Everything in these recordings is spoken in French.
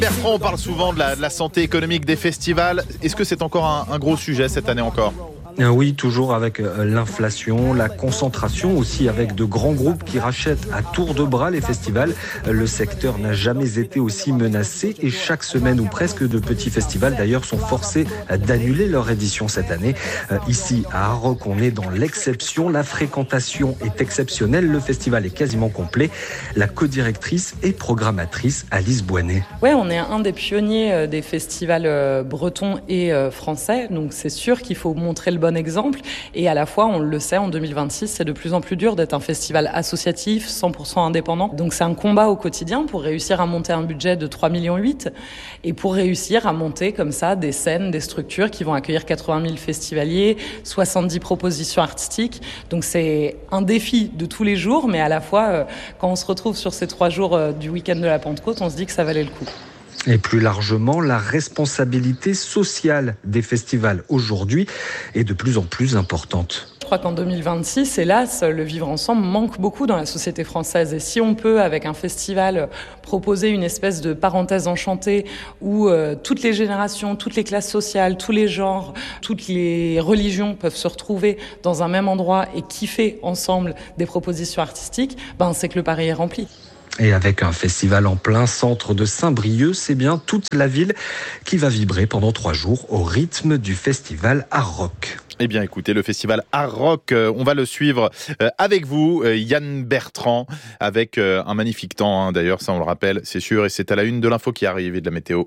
Bertrand, on parle souvent de la santé économique des festivals. Est-ce que c'est encore un gros sujet cette année encore ? Oui, toujours avec l'inflation, la concentration aussi avec de grands groupes qui rachètent à tour de bras les festivals. Le secteur n'a jamais été aussi menacé et chaque semaine ou presque de petits festivals d'ailleurs sont forcés d'annuler leur édition cette année. Ici à Arroc, on est dans l'exception. La fréquentation est exceptionnelle. Le festival est quasiment complet. La co-directrice et programmatrice Alice Boinet. Ouais, on est un des pionniers des festivals bretons et français. Donc c'est sûr qu'il faut montrer le bon exemple. Et à la fois, on le sait, en 2026, c'est de plus en plus dur d'être un festival associatif, 100% indépendant. Donc c'est un combat au quotidien pour réussir à monter un budget de 3,8 millions et pour réussir à monter comme ça des scènes, des structures qui vont accueillir 80 000 festivaliers, 70 propositions artistiques. Donc c'est un défi de tous les jours, mais à la fois, quand on se retrouve sur ces 3 jours du week-end de la Pentecôte, on se dit que ça valait le coup. Et plus largement, la responsabilité sociale des festivals aujourd'hui est de plus en plus importante. Je crois qu'en 2026, hélas, le vivre ensemble manque beaucoup dans la société française. Et si on peut, avec un festival, proposer une espèce de parenthèse enchantée où toutes les générations, toutes les classes sociales, tous les genres, toutes les religions peuvent se retrouver dans un même endroit et kiffer ensemble des propositions artistiques, c'est que le pari est rempli. Et avec un festival en plein centre de Saint-Brieuc, c'est bien toute la ville qui va vibrer pendant 3 jours au rythme du festival Arroc. Eh bien, écoutez, le festival Arroc, on va le suivre avec vous, Yann Bertrand, avec un magnifique temps. D'ailleurs, ça, on le rappelle, c'est sûr. Et c'est à la une de l'info qui arrive et de la météo.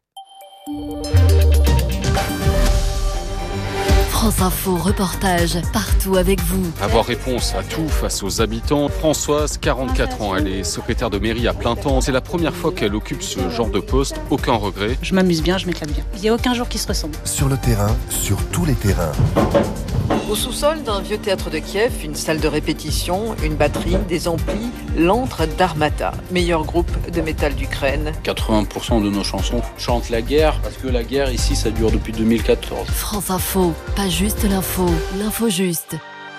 France Info, reportage partout avec vous. Avoir réponse à tout face aux habitants. Françoise, 44 ans, elle est secrétaire de mairie à plein temps. C'est la première fois qu'elle occupe ce genre de poste. Aucun regret. Je m'amuse bien, je m'éclate bien. Il n'y a aucun jour qui se ressemble. Sur le terrain, sur tous les terrains. Au sous-sol d'un vieux théâtre de Kiev, une salle de répétition, une batterie, des amplis, l'antre d'Armata, meilleur groupe de métal d'Ukraine. 80% de nos chansons chantent la guerre, parce que la guerre ici, ça dure depuis 2014. France Info, pas juste l'info, l'info juste.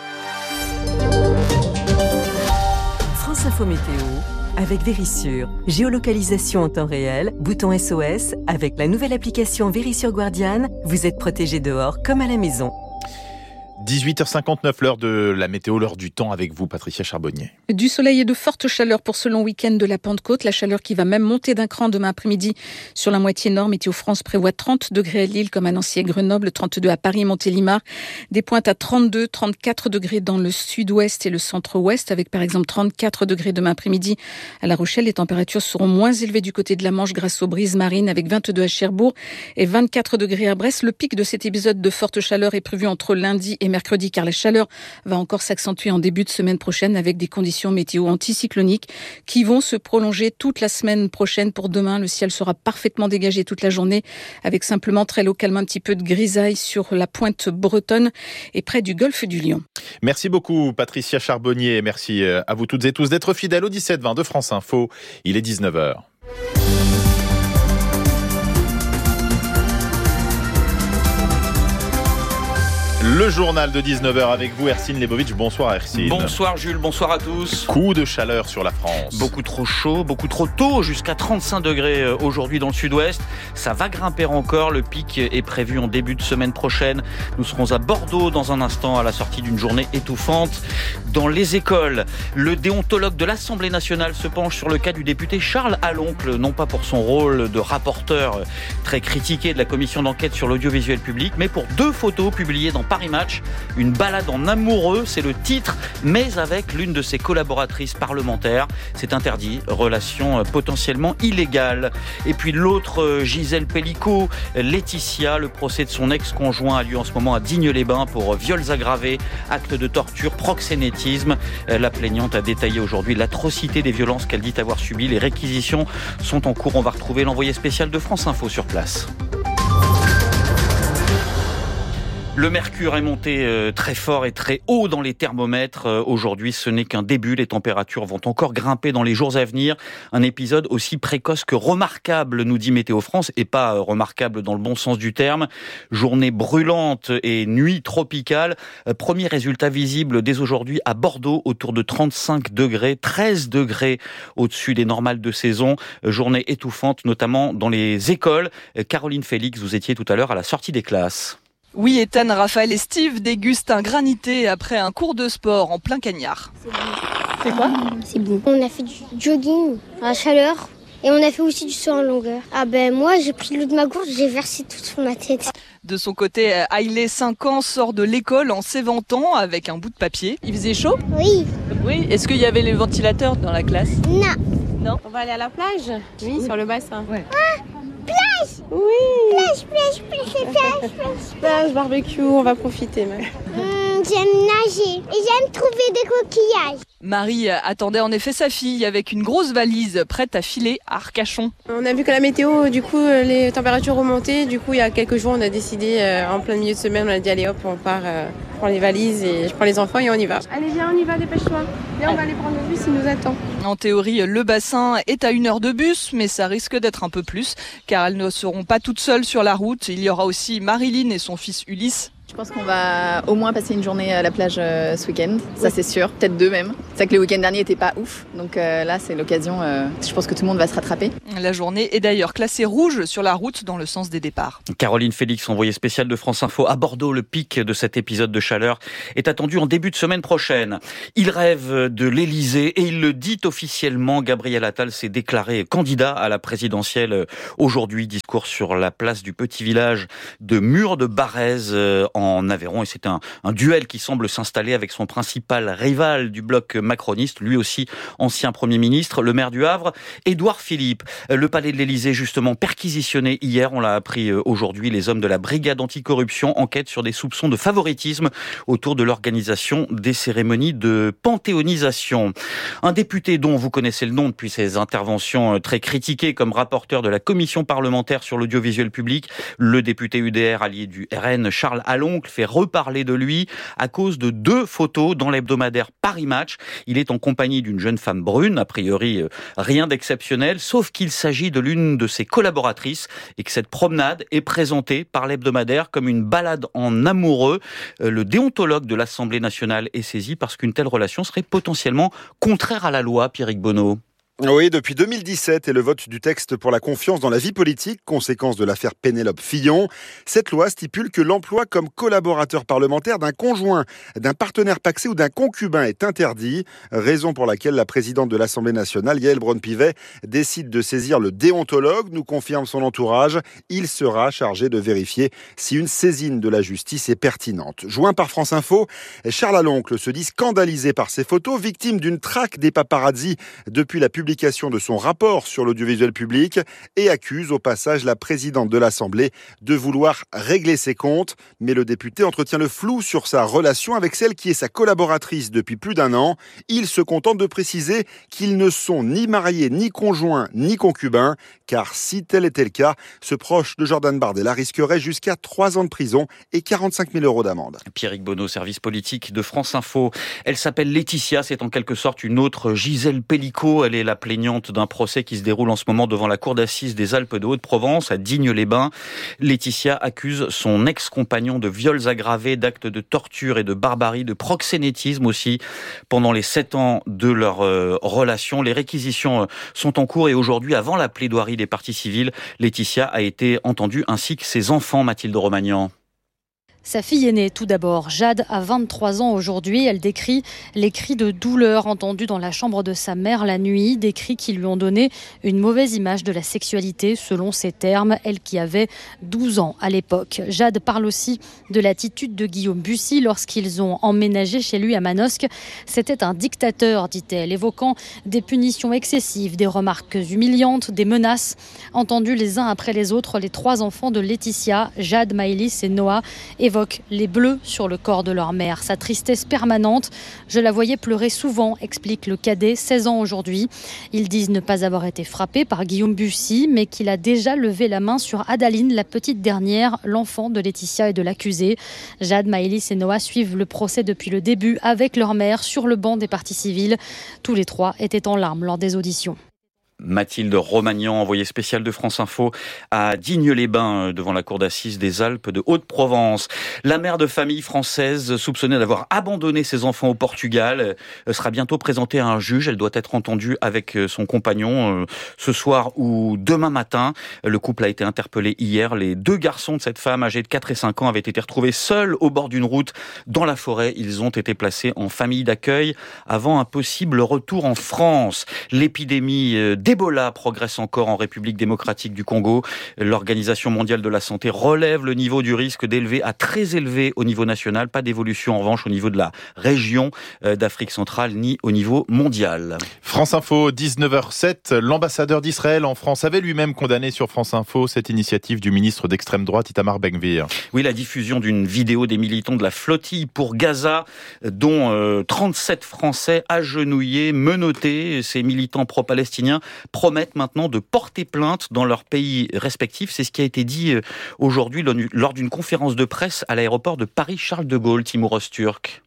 France Info Météo, avec Vérissure. Géolocalisation en temps réel, bouton SOS, avec la nouvelle application Vérissure Guardian, vous êtes protégé dehors comme à la maison. 18h59, l'heure de la météo, l'heure du temps avec vous, Patricia Charbonnier. Du soleil et de fortes chaleurs pour ce long week-end de la Pentecôte. La chaleur qui va même monter d'un cran demain après-midi sur la moitié nord. Météo France prévoit 30 degrés à Lille comme à Nancy et Grenoble, 32 à Paris, Montélimar. Des pointes à 32, 34 degrés dans le sud-ouest et le centre-ouest avec par exemple 34 degrés demain après-midi à La Rochelle. Les températures seront moins élevées du côté de la Manche grâce aux brises marines avec 22 à Cherbourg et 24 degrés à Brest. Le pic de cet épisode de forte chaleur est prévu entre lundi et mercredi car la chaleur va encore s'accentuer en début de semaine prochaine avec des conditions météo anticycloniques qui vont se prolonger toute la semaine prochaine. Pour demain, le ciel sera parfaitement dégagé toute la journée avec simplement très localement un petit peu de grisaille sur la pointe bretonne et près du golfe du Lion. Merci beaucoup Patricia Charbonnier, merci à vous toutes et tous d'être fidèles au 17-20 de France Info. Il est 19h. Le journal de 19h avec vous, Hercine Lebovitch. Bonsoir Hercine. Bonsoir Jules, bonsoir à tous. Coup de chaleur sur la France. Beaucoup trop chaud, beaucoup trop tôt, jusqu'à 35 degrés aujourd'hui dans le sud-ouest. Ça va grimper encore, le pic est prévu en début de semaine prochaine. Nous serons à Bordeaux dans un instant à la sortie d'une journée étouffante. Dans les écoles, le déontologue de l'Assemblée nationale se penche sur le cas du député Charles Aloncle, non pas pour son rôle de rapporteur très critiqué de la commission d'enquête sur l'audiovisuel public, mais pour 2 photos publiées dans Paris Match, une balade en amoureux, c'est le titre, mais avec l'une de ses collaboratrices parlementaires. C'est interdit, relation potentiellement illégale. Et puis l'autre, Gisèle Pellicot, Laetitia, le procès de son ex-conjoint a lieu en ce moment à Digne-les-Bains pour viols aggravés, actes de torture, proxénétisme. La plaignante a détaillé aujourd'hui l'atrocité des violences qu'elle dit avoir subies. Les réquisitions sont en cours. On va retrouver l'envoyé spécial de France Info sur place. Le mercure est monté très fort et très haut dans les thermomètres. Aujourd'hui, ce n'est qu'un début. Les températures vont encore grimper dans les jours à venir. Un épisode aussi précoce que remarquable, nous dit Météo France, et pas remarquable dans le bon sens du terme. Journée brûlante et nuit tropicale. Premier résultat visible dès aujourd'hui à Bordeaux, autour de 35 degrés, 13 degrés au-dessus des normales de saison. Journée étouffante, notamment dans les écoles. Caroline Félix, vous étiez tout à l'heure à la sortie des classes. Oui, Ethan, Raphaël et Steve dégustent un granité après un cours de sport en plein cagnard. C'est quoi ? C'est bon. On a fait du jogging à la chaleur et on a fait aussi du saut en longueur. Moi, j'ai pris l'eau de ma gourde, j'ai versé tout sur ma tête. De son côté, Hailey, 5 ans, sort de l'école en s'éventant avec un bout de papier. Il faisait chaud ? Oui. Oui. Est-ce qu'il y avait les ventilateurs dans la classe ? Non. On va aller à la plage ? Oui, sur le bassin. Ouais. Plage ! Oui. Plage. Plage, barbecue, on va profiter même. J'aime nager et j'aime trouver des coquillages. Marie attendait en effet sa fille avec une grosse valise prête à filer à Arcachon. On a vu que la météo, du coup, les températures remontaient. Du coup, il y a quelques jours, on a décidé, en plein milieu de semaine, on a dit allez hop, on part, je prends les valises et je prends les enfants et on y va. Allez, viens, on y va, dépêche-toi. Viens, on va aller prendre le bus, il nous attend. En théorie, le bassin est à 1 heure de bus, mais ça risque d'être un peu plus, car elles ne seront pas toutes seules sur la route. Il y aura aussi Marilyn et son fils Ulysse. Je pense qu'on va au moins passer une journée à la plage ce week-end, ça c'est sûr, peut-être 2 même. C'est vrai que le week-end dernier n'était pas ouf, donc là c'est l'occasion, je pense que tout le monde va se rattraper. La journée est d'ailleurs classée rouge sur la route dans le sens des départs. Caroline Félix, envoyée spéciale de France Info à Bordeaux. Le pic de cet épisode de chaleur est attendu en début de semaine prochaine. Il rêve de l'Élysée et il le dit officiellement. Gabriel Attal s'est déclaré candidat à la présidentielle aujourd'hui. Discours sur la place du petit village de Mur-de-Barrez en Aveyron, et c'est un duel qui semble s'installer avec son principal rival du bloc macroniste, lui aussi ancien Premier ministre, le maire du Havre, Édouard Philippe. Le palais de l'Élysée justement perquisitionné hier, on l'a appris aujourd'hui, les hommes de la brigade anticorruption enquêtent sur des soupçons de favoritisme autour de l'organisation des cérémonies de panthéonisation. Un député dont vous connaissez le nom depuis ses interventions très critiquées comme rapporteur de la commission parlementaire sur l'audiovisuel public, le député UDR allié du RN Charles Alloncle fait reparler de lui à cause de 2 photos dans l'hebdomadaire Paris Match. Il est en compagnie d'une jeune femme brune, a priori rien d'exceptionnel, sauf qu'il s'agit de l'une de ses collaboratrices et que cette promenade est présentée par l'hebdomadaire comme une balade en amoureux. Le déontologue de l'Assemblée nationale est saisi parce qu'une telle relation serait potentiellement contraire à la loi, Pierrick Bonneau. Oui, depuis 2017 et le vote du texte pour la confiance dans la vie politique, conséquence de l'affaire Pénélope Fillon, cette loi stipule que l'emploi comme collaborateur parlementaire d'un conjoint, d'un partenaire pacsé ou d'un concubin est interdit, raison pour laquelle la présidente de l'Assemblée nationale, Yaël Braun-Pivet, décide de saisir le déontologue, nous confirme son entourage. Il sera chargé de vérifier si une saisine de la justice est pertinente. Joint par France Info, Charles Alloncle se dit scandalisé par ces photos, victime d'une traque des paparazzis depuis la publication de son rapport sur l'audiovisuel public et accuse au passage la présidente de l'Assemblée de vouloir régler ses comptes. Mais le député entretient le flou sur sa relation avec celle qui est sa collaboratrice depuis plus d'1 an. Il se contente de préciser qu'ils ne sont ni mariés, ni conjoints, ni concubins, car si tel était le cas, ce proche de Jordan Bardella risquerait jusqu'à 3 ans de prison et 45 000 € d'amende. Pierrick Bonneau, service politique de France Info. Elle s'appelle Laetitia, c'est en quelque sorte une autre Gisèle Pellicot. Elle est la plaignante d'un procès qui se déroule en ce moment devant la cour d'assises des Alpes de Haute-Provence, à Digne-les-Bains. Laetitia accuse son ex-compagnon de viols aggravés, d'actes de torture et de barbarie, de proxénétisme aussi, pendant les 7 ans de leur relation. Les réquisitions sont en cours et aujourd'hui, avant la plaidoirie des parties civiles, Laetitia a été entendue ainsi que ses enfants, Mathilde Romagnan. Sa fille aînée, tout d'abord, Jade, a 23 ans aujourd'hui. Elle décrit les cris de douleur entendus dans la chambre de sa mère la nuit, des cris qui lui ont donné une mauvaise image de la sexualité, selon ses termes, elle qui avait 12 ans à l'époque. Jade parle aussi de l'attitude de Guillaume Bussy lorsqu'ils ont emménagé chez lui à Manosque. C'était un dictateur, dit-elle, évoquant des punitions excessives, des remarques humiliantes, des menaces. Entendues les uns après les autres, les 3 enfants de Laetitia, Jade, Maëlys et Noah, évoquent évoque les bleus sur le corps de leur mère, sa tristesse permanente. Je la voyais pleurer souvent, explique le cadet, 16 ans aujourd'hui. Ils disent ne pas avoir été frappé par Guillaume Bussy, mais qu'il a déjà levé la main sur Adaline, la petite dernière, l'enfant de Laetitia et de l'accusé. Jade, Maëlys et Noah suivent le procès depuis le début avec leur mère sur le banc des parties civiles. Tous les trois étaient en larmes lors des auditions. Mathilde Romagnan, envoyée spéciale de France Info à Digne-les-Bains, devant la cour d'assises des Alpes de Haute-Provence. La mère de famille française soupçonnée d'avoir abandonné ses enfants au Portugal sera bientôt présentée à un juge. Elle doit être entendue avec son compagnon ce soir ou demain matin. Le couple a été interpellé hier. Les 2 garçons de cette femme, âgés de 4 et 5 ans, avaient été retrouvés seuls au bord d'une route dans la forêt. Ils ont été placés en famille d'accueil avant un possible retour en France. L'épidémie d'Ebola progresse encore en République démocratique du Congo. L'Organisation mondiale de la santé relève le niveau du risque d'élevé à très élevé au niveau national. Pas d'évolution en revanche au niveau de la région d'Afrique centrale ni au niveau mondial. France Info, 19h07. L'ambassadeur d'Israël en France avait lui-même condamné sur France Info cette initiative du ministre d'extrême droite Itamar Ben-Gvir. Oui, la diffusion d'une vidéo des militants de la flottille pour Gaza, dont 37 Français agenouillés, menottés. Ces militants pro-palestiniens promettent maintenant de porter plainte dans leurs pays respectifs. C'est ce qui a été dit aujourd'hui lors d'une conférence de presse à l'aéroport de Paris-Charles de Gaulle. Timur Öztürk.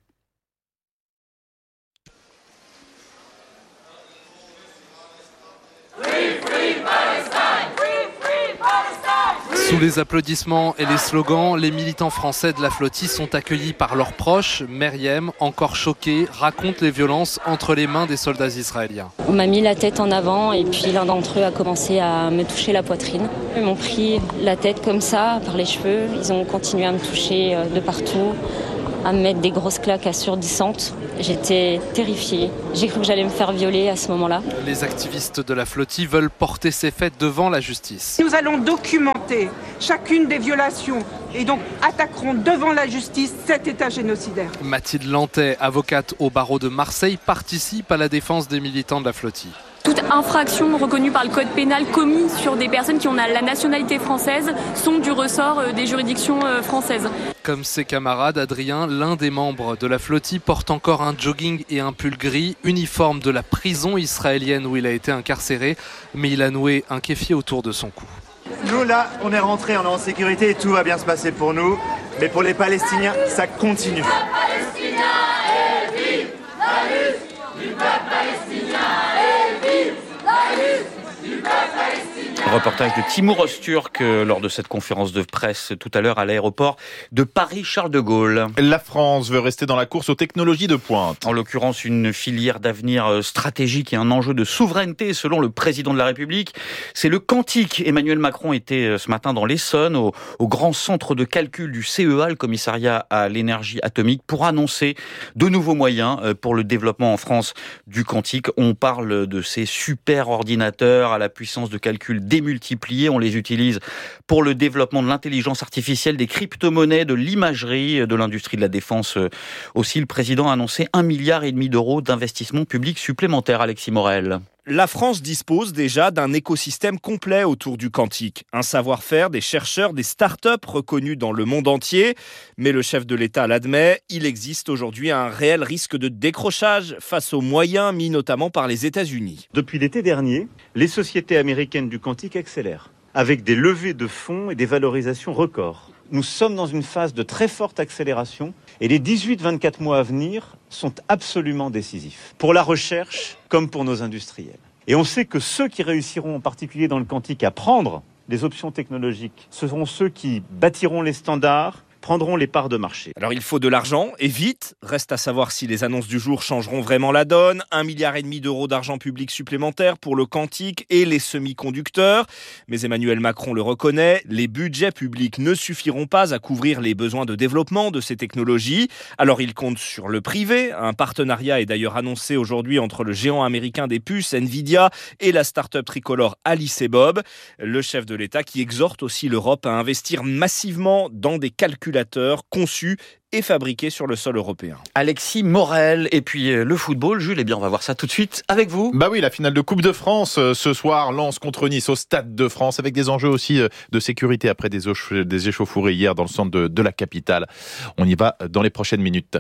Sous les applaudissements et les slogans, les militants français de la flottille sont accueillis par leurs proches. Meriem, encore choquée, raconte les violences entre les mains des soldats israéliens. On m'a mis la tête en avant et puis l'un d'entre eux a commencé à me toucher la poitrine. Ils m'ont pris la tête comme ça, par les cheveux. Ils ont continué à me toucher de partout, à me mettre des grosses claques assourdissantes. J'étais terrifiée. J'ai cru que j'allais me faire violer à ce moment-là. Les activistes de la flottille veulent porter ces faits devant la justice. Nous allons documenter chacune des violations et donc attaquerons devant la justice cet État génocidaire. Mathilde Lantais, avocate au barreau de Marseille, participe à la défense des militants de la flottille. Toute infraction reconnue par le code pénal commise sur des personnes qui ont la nationalité française sont du ressort des juridictions françaises. Comme ses camarades, Adrien, l'un des membres de la flottille, porte encore un jogging et un pull gris, uniforme de la prison israélienne où il a été incarcéré, mais il a noué un kéfier autour de son cou. Nous là, on est rentrés, on est en sécurité et tout va bien se passer pour nous. Mais pour les Palestiniens, ça continue. Le Palestinien est vive, la lutte du peuple palestinien est vive, la lutte du peuple palestinien. Reportage de Timur Öztürk lors de cette conférence de presse tout à l'heure à l'aéroport de Paris-Charles de Gaulle. La France veut rester dans la course aux technologies de pointe. En l'occurrence, une filière d'avenir stratégique et un enjeu de souveraineté selon le président de la République. C'est le quantique. Emmanuel Macron était ce matin dans l'Essonne, au grand centre de calcul du CEA, le commissariat à l'énergie atomique, pour annoncer de nouveaux moyens pour le développement en France du quantique. On parle de ces super ordinateurs à la puissance de calcul démultipliée. On les utilise pour le développement de l'intelligence artificielle, des crypto-monnaies, de l'imagerie, de l'industrie de la défense. Aussi, le président a annoncé 1,5 milliard d'euros d'investissement public supplémentaire. Alexis Morel. La France dispose déjà d'un écosystème complet autour du quantique. Un savoir-faire des chercheurs, des start-up reconnus dans le monde entier. Mais le chef de l'État l'admet, il existe aujourd'hui un réel risque de décrochage face aux moyens mis notamment par les États-Unis. Depuis l'été dernier, les sociétés américaines du quantique accélèrent, avec des levées de fonds et des valorisations records. Nous sommes dans une phase de très forte accélération et les 18-24 mois à venir sont absolument décisifs pour la recherche comme pour nos industriels. Et on sait que ceux qui réussiront en particulier dans le quantique à prendre les options technologiques, ce seront ceux qui bâtiront les standards, prendront les parts de marché. Alors il faut de l'argent, et vite. Reste à savoir si les annonces du jour changeront vraiment la donne. 1,5 milliard d'euros d'argent public supplémentaire pour le quantique et les semi-conducteurs. Mais Emmanuel Macron le reconnaît, les budgets publics ne suffiront pas à couvrir les besoins de développement de ces technologies. Alors il compte sur le privé. Un partenariat est d'ailleurs annoncé aujourd'hui entre le géant américain des puces, Nvidia, et la start-up tricolore Alice et Bob. Le chef de l'État qui exhorte aussi l'Europe à investir massivement dans des calculs calculateur conçu et fabriqué sur le sol européen. Alexis Morel et puis le football, Jules, on va voir ça tout de suite avec vous. Bah oui, la finale de Coupe de France ce soir, Lens contre Nice au Stade de France, avec des enjeux aussi de sécurité après des échauffourées hier dans le centre de la capitale. On y va dans les prochaines minutes.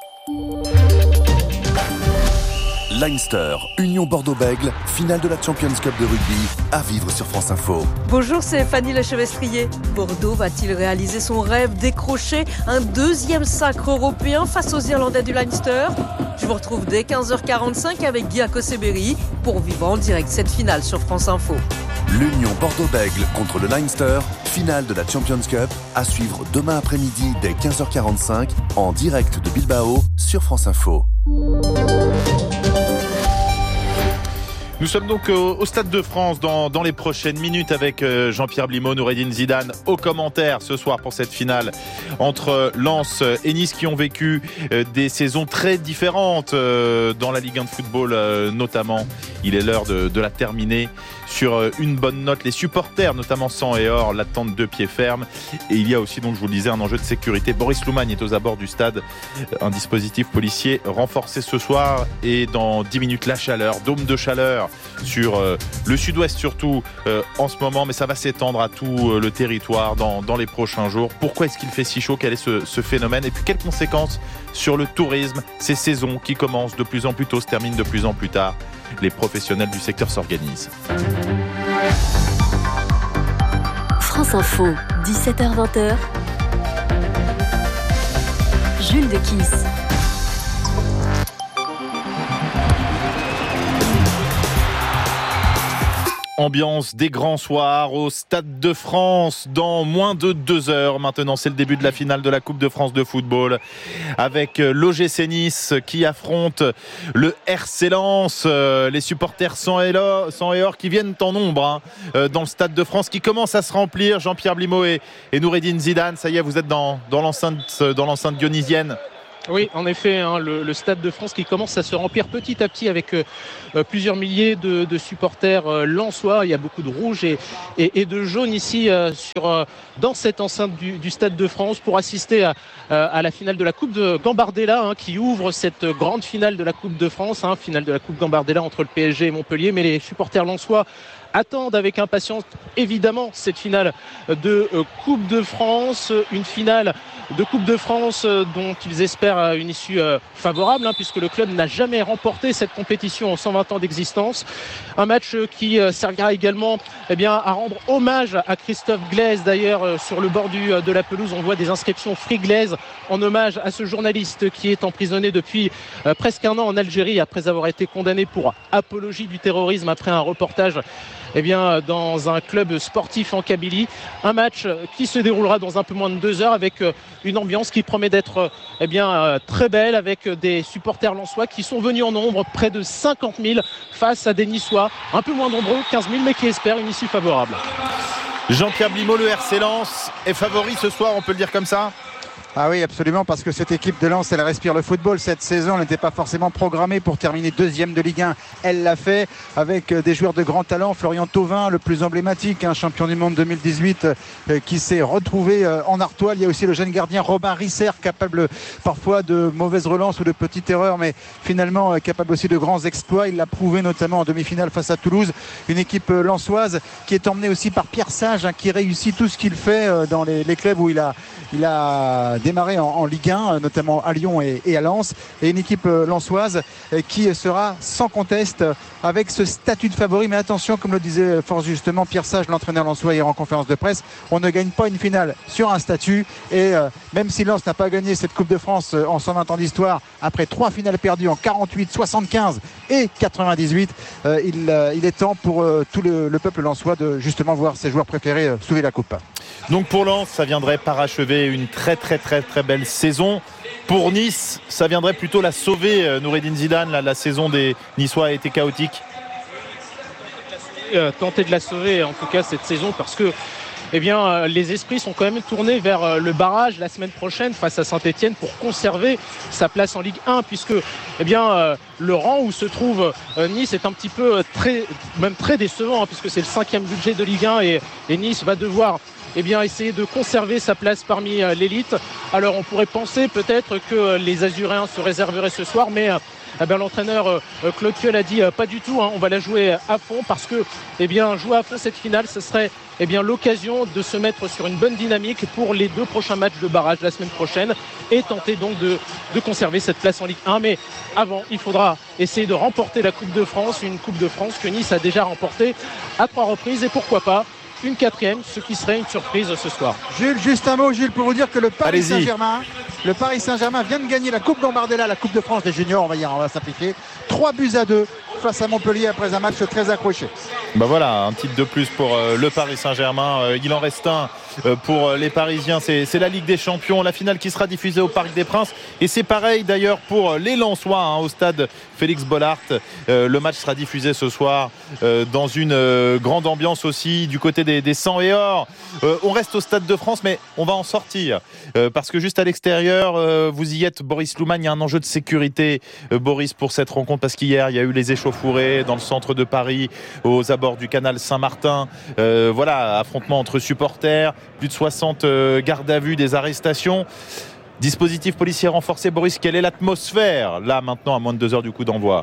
Leinster, Union Bordeaux-Bègles, finale de la Champions Cup de rugby, à vivre sur France Info. Bonjour, c'est Fanny Lechevestrier. Bordeaux va-t-il réaliser son rêve, décrocher un deuxième sacre européen face aux Irlandais du Leinster ? Je vous retrouve dès 15h45 avec Guy Akoseberi pour vivre en direct cette finale sur France Info. L'Union Bordeaux-Bègles contre le Leinster, finale de la Champions Cup, à suivre demain après-midi dès 15h45 en direct de Bilbao sur France Info. Nous sommes donc au Stade de France dans les prochaines minutes avec Jean-Pierre Blimaud, Noureddine Zidane au commentaire ce soir pour cette finale entre Lens et Nice qui ont vécu des saisons très différentes dans la Ligue 1 de football notamment. Il est l'heure de la terminer sur une bonne note. Les supporters, notamment sang et or, l'attendent de pied ferme. Et il y a aussi, donc je vous le disais, un enjeu de sécurité. Boris Loumagne est aux abords du stade. Un dispositif policier renforcé ce soir. Et dans 10 minutes, la chaleur, dôme de chaleur sur le sud-ouest surtout en ce moment. Mais ça va s'étendre à tout le territoire dans les prochains jours. Pourquoi est-ce qu'il fait si chaud ? Quel est ce phénomène ? Et puis quelles conséquences sur le tourisme ? Ces saisons qui commencent de plus en plus tôt, se terminent de plus en plus tard. Les professionnels du secteur s'organisent. France Info, 17h-20h. Jules Dekiss. Ambiance des grands soirs au Stade de France dans moins de 2 heures. Maintenant, c'est le début de la finale de la Coupe de France de football avec l'OGC Nice qui affronte le RC Lens. Les supporters sang et or qui viennent en nombre dans le Stade de France qui commence à se remplir. Jean-Pierre Blimaud et Noureddine Zidane, ça y est, vous êtes dans l'enceinte dionysienne. Oui, en effet, le Stade de France qui commence à se remplir petit à petit avec plusieurs milliers de supporters lensois. Il y a beaucoup de rouge et de jaune ici dans cette enceinte du Stade de France pour assister à la finale de la Coupe de Gambardella qui ouvre cette grande finale de la Coupe de France, finale de la Coupe Gambardella entre le PSG et Montpellier. Mais les supporters lensois attendent avec impatience évidemment cette finale de Coupe de France, une finale de Coupe de France dont ils espèrent une issue favorable puisque le club n'a jamais remporté cette compétition en 120 ans d'existence. Un match qui servira également à rendre hommage à Christophe Glaise. D'ailleurs sur le bord de la pelouse on voit des inscriptions Free Glaise en hommage à ce journaliste qui est emprisonné depuis presque 1 an en Algérie après avoir été condamné pour apologie du terrorisme après un reportage dans un club sportif en Kabylie. Un match qui se déroulera dans un peu moins de 2 heures avec une ambiance qui promet d'être très belle avec des supporters lensois qui sont venus en nombre, près de 50 000 face à des Niçois un peu moins nombreux, 15 000, mais qui espèrent une issue favorable. Jean-Pierre Blimaud, le RC Lens est favori ce soir, on peut le dire comme ça ? Ah oui, absolument, parce que cette équipe de Lens, elle respire le football. Cette saison, elle n'était pas forcément programmée pour terminer 2e de Ligue 1. Elle l'a fait avec des joueurs de grand talent. Florian Thauvin, le plus emblématique, champion du monde 2018, qui s'est retrouvé en Artois. Il y a aussi le jeune gardien Robin Risser, capable parfois de mauvaises relances ou de petites erreurs, mais finalement capable aussi de grands exploits. Il l'a prouvé notamment en demi-finale face à Toulouse. Une équipe lensoise qui est emmenée aussi par Pierre Sage, qui réussit tout ce qu'il fait dans les clubs où il a démarré en Ligue 1, notamment à Lyon et à Lens, et une équipe lensoise qui sera sans conteste avec ce statut de favori. Mais attention, comme le disait fort justement Pierre Sage, l'entraîneur lensois hier en conférence de presse, on ne gagne pas une finale sur un statut, et même si Lens n'a pas gagné cette Coupe de France en 120 ans d'histoire, après 3 finales perdues en 48, 75 et 98, il est temps pour tout le peuple lensois de justement voir ses joueurs préférés soulever la coupe. Donc pour Lens, ça viendrait parachever une très belle saison. Pour Nice, ça viendrait plutôt la sauver. Noureddine Zidane, la saison des Niçois a été chaotique. Tenter de la sauver en tout cas cette saison, parce que les esprits sont quand même tournés vers le barrage la semaine prochaine face à Saint-Etienne pour conserver sa place en Ligue 1, puisque le rang où se trouve Nice est un petit peu très décevant, puisque c'est le 5e budget de Ligue 1 et Nice va devoir essayer de conserver sa place parmi l'élite. Alors on pourrait penser peut-être que les Azuréens se réserveraient ce soir, mais l'entraîneur Claude Puel a dit pas du tout, on va la jouer à fond parce que jouer à fond cette finale, ce serait l'occasion de se mettre sur une bonne dynamique pour les 2 prochains matchs de barrage la semaine prochaine et tenter donc de conserver cette place en Ligue 1. Mais avant, il faudra essayer de remporter la Coupe de France, une Coupe de France que Nice a déjà remportée à 3 reprises et pourquoi pas une 4e, ce qui serait une surprise ce soir. Jules, juste un mot, Jules, pour vous dire que le Paris Saint-Germain vient de gagner la Coupe Gambardella, la Coupe de France des juniors, on va simplifier. 3-2 face à Montpellier après un match très accroché. Voilà, un titre de plus pour le Paris Saint-Germain. Il en reste un pour les Parisiens. C'est la Ligue des Champions, la finale qui sera diffusée au Parc des Princes. Et c'est pareil d'ailleurs pour les Lensois au stade Félix Bollaert. Le match sera diffusé ce soir dans une grande ambiance aussi du côté des 100 et or. On reste au Stade de France, mais on va en sortir parce que juste à l'extérieur, vous y êtes, Boris Louman. Il y a un enjeu de sécurité, Boris, pour cette rencontre parce qu'hier il y a eu les échauffourées dans le centre de Paris, aux abords du canal Saint-Martin. Affrontement entre supporters, plus de 60 gardes à vue, des arrestations. Dispositif policier renforcé. Boris, quelle est l'atmosphère là maintenant à moins de 2 heures du coup d'envoi?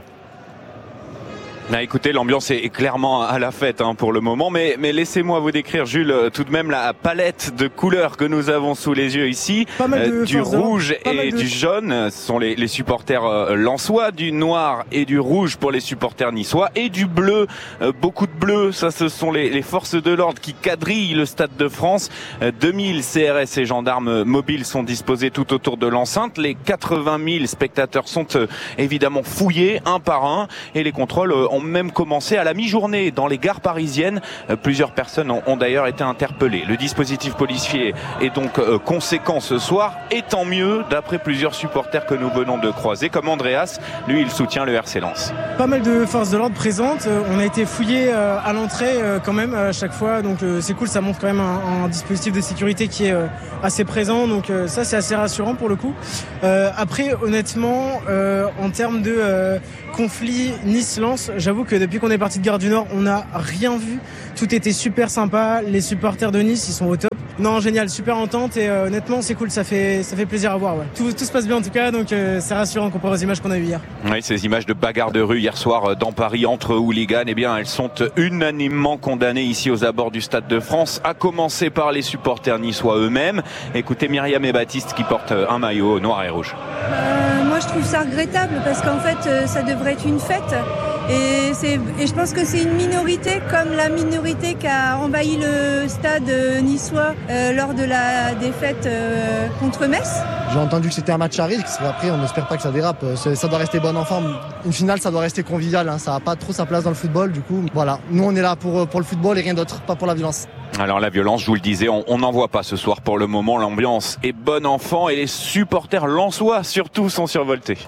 Écoutez, l'ambiance est clairement à la fête pour le moment, mais laissez-moi vous décrire, Jules, tout de même la palette de couleurs que nous avons sous les yeux ici. Du rouge et du jaune, ce sont les supporters lensois, du noir et du rouge pour les supporters niçois, et du bleu, beaucoup de bleu, ça ce sont les forces de l'ordre qui quadrillent le Stade de France. 2000 CRS et gendarmes mobiles sont disposés tout autour de l'enceinte. Les 80 000 spectateurs sont évidemment fouillés un par un, et les contrôles ont même commencé à la mi-journée dans les gares parisiennes. Plusieurs personnes ont d'ailleurs été interpellées. Le dispositif policier est donc conséquent ce soir, et tant mieux d'après plusieurs supporters que nous venons de croiser, comme Andreas, lui il soutient le RC Lens. Pas mal de forces de l'ordre présentes, on a été fouillés à l'entrée quand même à chaque fois, donc c'est cool, ça montre quand même un dispositif de sécurité qui est assez présent, donc ça c'est assez rassurant pour le coup. Après honnêtement, en termes de conflit Nice-Lens, j'avoue que depuis qu'on est parti de Gare du Nord, on n'a rien vu. Tout était super sympa. Les supporters de Nice, ils sont au top. Non, génial, super entente et honnêtement, c'est cool. Ça fait plaisir à voir. Ouais. Tout se passe bien en tout cas, donc c'est rassurant comparé aux images qu'on a eues hier. Oui, ces images de bagarre de rue hier soir dans Paris entre hooligans, elles sont unanimement condamnées ici aux abords du Stade de France, à commencer par les supporters niçois eux-mêmes. Écoutez Myriam et Baptiste qui portent un maillot noir et rouge. Moi, je trouve ça regrettable parce qu'en fait, ça devrait être une fête. Et je pense que c'est une minorité comme la minorité qui a envahi le stade niçois lors de la défaite contre Metz. J'ai entendu que c'était un match à risque, après on n'espère pas que ça dérape. Ça doit rester bon enfant. Une finale, ça doit rester convivial, ça n'a pas trop sa place dans le football. Du coup, voilà, nous on est là pour le football et rien d'autre, pas pour la violence. Alors la violence, je vous le disais, on n'en voit pas ce soir pour le moment. L'ambiance est bon enfant et les supporters lensois surtout sont survoltés.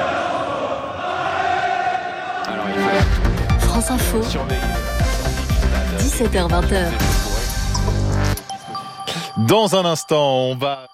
France Info, 17h-20h. Dans un instant,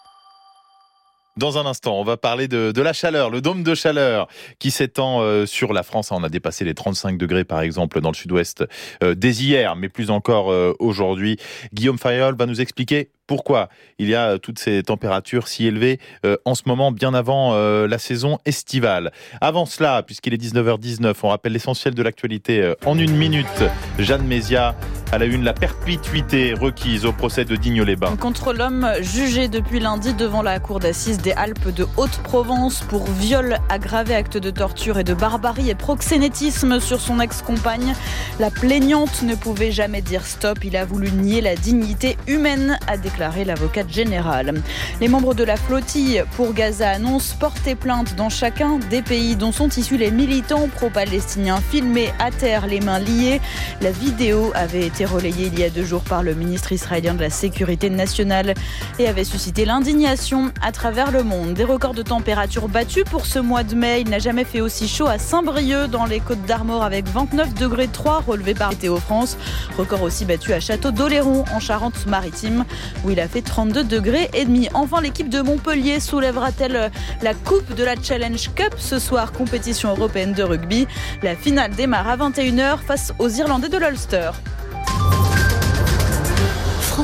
on va parler de la chaleur, le dôme de chaleur qui s'étend sur la France. On a dépassé les 35 degrés par exemple dans le sud-ouest dès hier, mais plus encore aujourd'hui. Guillaume Fayol va nous expliquer pourquoi il y a toutes ces températures si élevées en ce moment, bien avant la saison estivale. Avant cela, puisqu'il est 19h19, on rappelle l'essentiel de l'actualité en une minute. Jeanne Mézia, à la une, la perpétuité requise au procès de Digne-les-Bains. Contre l'homme jugé depuis lundi devant la cour d'assises des Alpes de Haute-Provence pour viol aggravé, acte de torture et de barbarie et proxénétisme sur son ex-compagne. La plaignante ne pouvait jamais dire stop. Il a voulu nier la dignité humaine, a déclaré l'avocate générale. Les membres de la flottille pour Gaza annoncent porter plainte dans chacun des pays dont sont issus les militants pro-palestiniens filmés à terre, les mains liées. La vidéo avait été relayée il y a 2 jours par le ministre israélien de la Sécurité nationale et avait suscité l'indignation à travers le monde. Des records de température battus pour ce mois de mai. Il n'a jamais fait aussi chaud à Saint-Brieuc dans les Côtes d'Armor avec 29 degrés 3 relevés par Météo France. Record aussi battu à Château-d'Oléron en Charente-Maritime où il a fait 32 degrés et demi. Enfin, l'équipe de Montpellier soulèvera-t-elle la coupe de la Challenge Cup ce soir, compétition européenne de rugby. La finale démarre à 21h face aux Irlandais de l'Ulster. France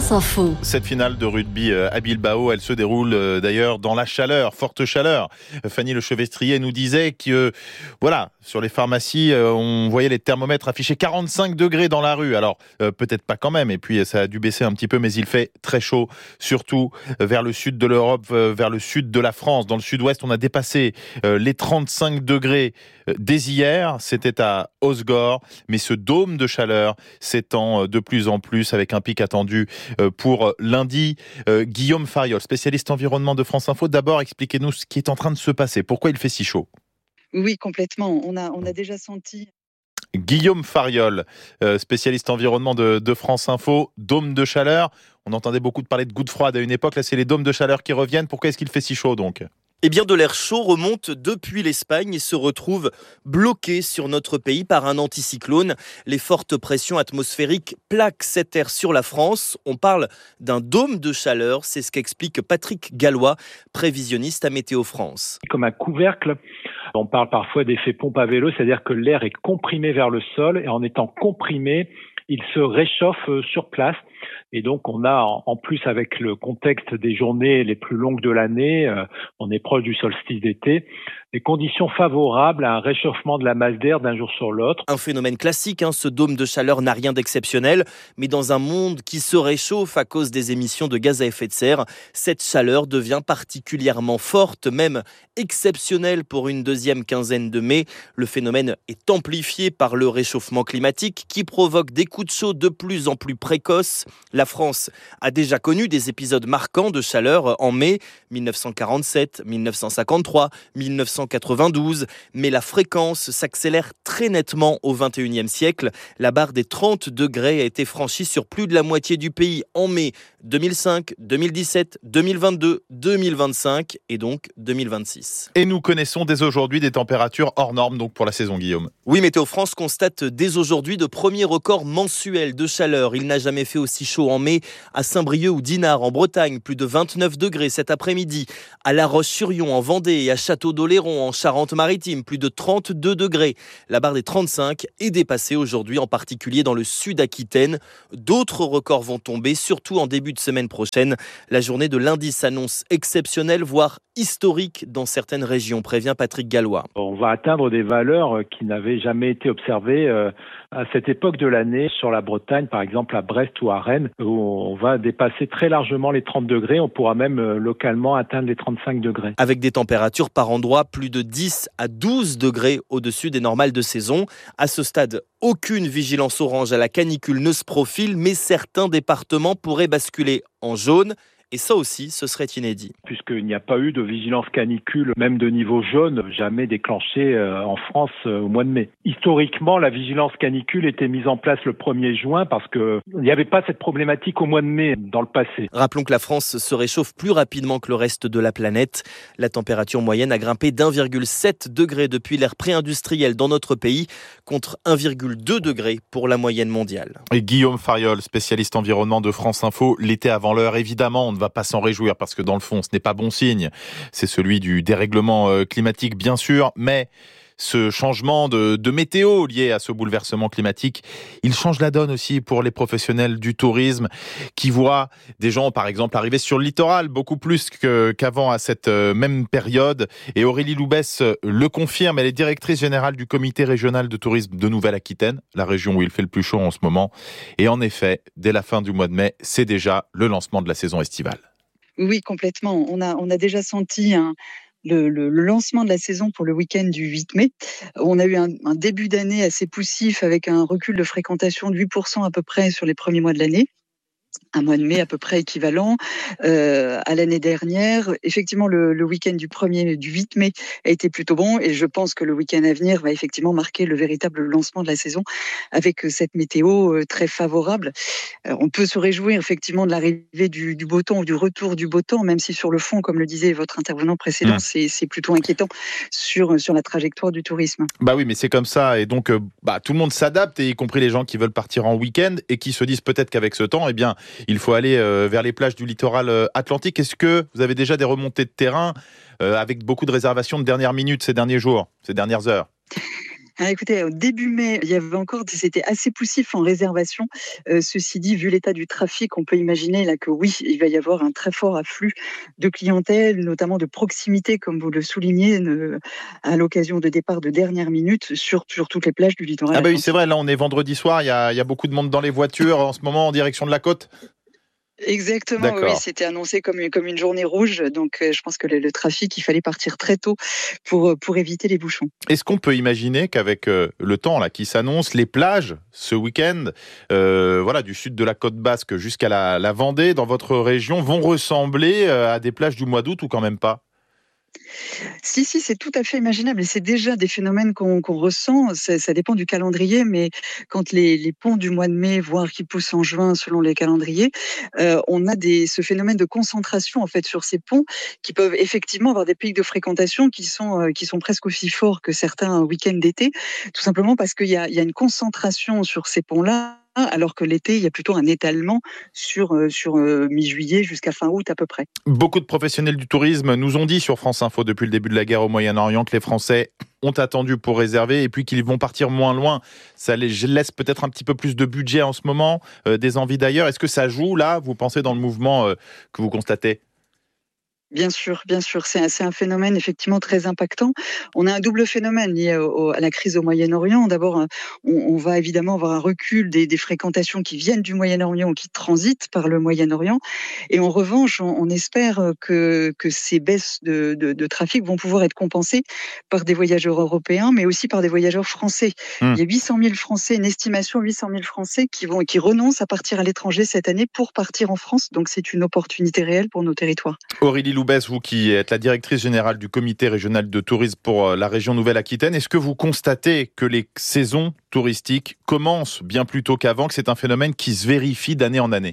France Info. Cette finale de rugby à Bilbao, elle se déroule d'ailleurs dans la chaleur, forte chaleur. Fanny Lechevestrier nous disait que, voilà, sur les pharmacies, on voyait les thermomètres afficher 45 degrés dans la rue. Alors, peut-être pas quand même, et puis ça a dû baisser un petit peu, mais il fait très chaud, surtout vers le sud de l'Europe, vers le sud de la France. Dans le sud-ouest, on a dépassé les 35 degrés dès hier. C'était à Osgore, mais ce dôme de chaleur s'étend de plus en plus avec un pic attendu pour lundi. Guillaume Fariol, spécialiste environnement de France Info. D'abord, expliquez-nous ce qui est en train de se passer. Pourquoi il fait si chaud ? Oui, complètement. On a déjà senti... Guillaume Fariol, spécialiste environnement de France Info. Dôme de chaleur. On entendait beaucoup parler de gouttes froides à une époque. Là, c'est les dômes de chaleur qui reviennent. Pourquoi est-ce qu'il fait si chaud donc ? Eh bien, de l'air chaud remonte depuis l'Espagne et se retrouve bloqué sur notre pays par un anticyclone. Les fortes pressions atmosphériques plaquent cet air sur la France. On parle d'un dôme de chaleur, c'est ce qu'explique Patrick Gallois, prévisionniste à Météo France. Comme un couvercle, on parle parfois d'effet pompe à vélo, c'est-à-dire que l'air est comprimé vers le sol et en étant comprimé, il se réchauffe sur place. Et donc, on a, en plus, avec le contexte des journées les plus longues de l'année, on est proche du solstice d'été, des conditions favorables à un réchauffement de la masse d'air d'un jour sur l'autre. Un phénomène classique, ce dôme de chaleur n'a rien d'exceptionnel, mais dans un monde qui se réchauffe à cause des émissions de gaz à effet de serre, cette chaleur devient particulièrement forte, même exceptionnelle pour une deuxième quinzaine de mai. Le phénomène est amplifié par le réchauffement climatique qui provoque des coups de chaud de plus en plus précoces. La France a déjà connu des épisodes marquants de chaleur en mai 1947, 1953, 1992, mais la fréquence s'accélère très nettement au XXIe siècle. La barre des 30 degrés a été franchie sur plus de la moitié du pays en mai 2005, 2017, 2022, 2025 et donc 2026. Et nous connaissons dès aujourd'hui des températures hors normes donc pour la saison, Guillaume. Oui, Météo France constate dès aujourd'hui de premiers records mensuels de chaleur. Il n'a jamais fait aussi chaud en mai à Saint-Brieuc ou Dinard en Bretagne, plus de 29 degrés cet après-midi. À La Roche-sur-Yon en Vendée et à Château-d'Oléron en Charente-Maritime, plus de 32 degrés. La barre des 35 est dépassée aujourd'hui, en particulier dans le sud-Aquitaine. D'autres records vont tomber, surtout en début de semaine prochaine. La journée de lundi s'annonce exceptionnelle, voire historique dans certaines régions, prévient Patrick Gallois. On va atteindre des valeurs qui n'avaient jamais été observées à cette époque de l'année sur la Bretagne, par exemple à Brest ou à Rennes, où on va dépasser très largement les 30 degrés. On pourra même localement atteindre les 35 degrés. Avec des températures par endroit plus de 10 à 12 degrés au-dessus des normales de saison. À ce stade, aucune vigilance orange à la canicule ne se profile, mais certains départements pourraient basculer en jaune. Et ça aussi, ce serait inédit. Puisqu'il n'y a pas eu de vigilance canicule, même de niveau jaune, jamais déclenchée en France au mois de mai. Historiquement, la vigilance canicule était mise en place le 1er juin parce qu'il n'y avait pas cette problématique au mois de mai dans le passé. Rappelons que la France se réchauffe plus rapidement que le reste de la planète. La température moyenne a grimpé d'1,7 degré depuis l'ère pré-industrielle dans notre pays, contre 1,2 degré pour la moyenne mondiale. Et Guillaume Fariol, spécialiste environnement de France Info, l'été avant l'heure, évidemment, on ne va pas s'en réjouir parce que dans le fond, ce n'est pas bon signe. C'est celui du dérèglement climatique, bien sûr, mais ce changement de météo lié à ce bouleversement climatique, il change la donne aussi pour les professionnels du tourisme qui voient des gens, par exemple, arriver sur le littoral beaucoup plus qu'avant à cette même période. Et Aurélie Loubès le confirme, elle est directrice générale du comité régional de tourisme de Nouvelle-Aquitaine, la région où il fait le plus chaud en ce moment. Et en effet, dès la fin du mois de mai, c'est déjà le lancement de la saison estivale. Oui, complètement. On a déjà senti le lancement de la saison pour le week-end du 8 mai. On a eu un début d'année assez poussif avec un recul de fréquentation de 8% à peu près sur les premiers mois de l'année. Un mois de mai à peu près équivalent à l'année dernière. Effectivement, le week-end du 8 mai a été plutôt bon et je pense que le week-end à venir va effectivement marquer le véritable lancement de la saison avec cette météo très favorable. On peut se réjouir effectivement de l'arrivée du beau temps ou du retour du beau temps, même si sur le fond, comme le disait votre intervenant précédent, c'est plutôt inquiétant sur la trajectoire du tourisme. Bah oui, mais c'est comme ça et donc tout le monde s'adapte, et y compris les gens qui veulent partir en week-end et qui se disent peut-être qu'avec ce temps, il faut aller vers les plages du littoral atlantique. Est-ce que vous avez déjà des remontées de terrain avec beaucoup de réservations de dernière minute ces derniers jours, ces dernières heures ? Écoutez, au début mai, c'était assez poussif en réservation. Ceci dit, vu l'état du trafic, on peut imaginer là que oui, il va y avoir un très fort afflux de clientèle, notamment de proximité, comme vous le soulignez, à l'occasion de départ de dernière minute sur toutes les plages du littoral. Ah bah oui, c'est vrai, là on est vendredi soir, il y a beaucoup de monde dans les voitures en ce moment en direction de la côte. Exactement, oui, c'était annoncé comme une journée rouge, donc je pense que le trafic, il fallait partir très tôt pour éviter les bouchons. Est-ce qu'on peut imaginer qu'avec le temps là qui s'annonce, les plages ce week-end, du sud de la côte basque jusqu'à la Vendée, dans votre région, vont ressembler à des plages du mois d'août ou quand même pas ? Si, c'est tout à fait imaginable et c'est déjà des phénomènes qu'on ressent. Ça dépend du calendrier, mais quand les ponts du mois de mai, voire qui poussent en juin selon les calendriers, on a ce phénomène de concentration en fait sur ces ponts qui peuvent effectivement avoir des pics de fréquentation qui sont presque aussi forts que certains week-ends d'été, tout simplement parce qu'il y a une concentration sur ces ponts-là. Alors que l'été, il y a plutôt un étalement sur mi-juillet jusqu'à fin août à peu près. Beaucoup de professionnels du tourisme nous ont dit sur France Info depuis le début de la guerre au Moyen-Orient que les Français ont attendu pour réserver et puis qu'ils vont partir moins loin. Ça les laisse peut-être un petit peu plus de budget en ce moment, des envies d'ailleurs. Est-ce que ça joue là, vous pensez, dans le mouvement que vous constatez ? Bien sûr. C'est un phénomène effectivement très impactant. On a un double phénomène lié à la crise au Moyen-Orient. D'abord, on va évidemment avoir un recul des fréquentations qui viennent du Moyen-Orient ou qui transitent par le Moyen-Orient. Et en revanche, on espère que ces baisses de trafic vont pouvoir être compensées par des voyageurs européens, mais aussi par des voyageurs français. Il y a 800 000 Français, une estimation 800 000 Français qui renoncent à partir à l'étranger cette année pour partir en France. Donc c'est une opportunité réelle pour nos territoires. Aurélie Loubès, vous qui êtes la directrice générale du comité régional de tourisme pour la région Nouvelle-Aquitaine, est-ce que vous constatez que les saisons touristiques commencent bien plus tôt qu'avant, que c'est un phénomène qui se vérifie d'année en année ?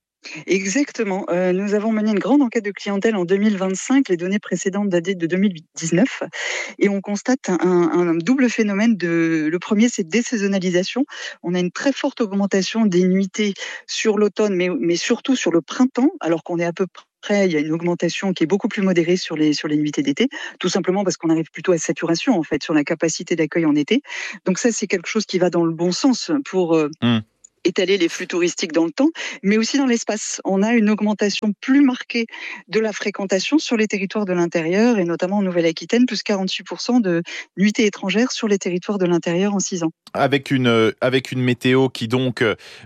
Exactement. Nous avons mené une grande enquête de clientèle en 2025. Les données précédentes datent de 2019. Et on constate un double phénomène. Le premier, c'est désaisonnalisation. On a une très forte augmentation des nuitées sur l'automne, mais surtout sur le printemps, alors qu'on est à peu près, il y a une augmentation qui est beaucoup plus modérée sur les nuitées d'été, tout simplement parce qu'on arrive plutôt à saturation en fait sur la capacité d'accueil en été. Donc ça, c'est quelque chose qui va dans le bon sens pour étaler les flux touristiques dans le temps, mais aussi dans l'espace. On a une augmentation plus marquée de la fréquentation sur les territoires de l'intérieur et notamment en Nouvelle-Aquitaine, plus 48% de nuitées étrangères sur les territoires de l'intérieur en 6 ans. Avec une météo qui donc